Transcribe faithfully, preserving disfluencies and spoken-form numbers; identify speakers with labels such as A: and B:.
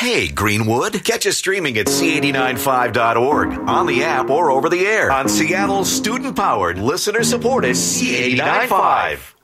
A: Hey, Greenwood. Catch us streaming at C eight nine five dot org, on the app or over the air on Seattle's student-powered, listener-supported C eight nine five.